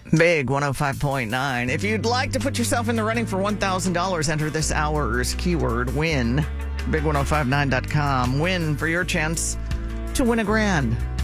Big 105.9. If you'd like to put yourself in the running for $1,000, enter this hour's keyword win. Big1059.com. Win for your chance to win $1,000.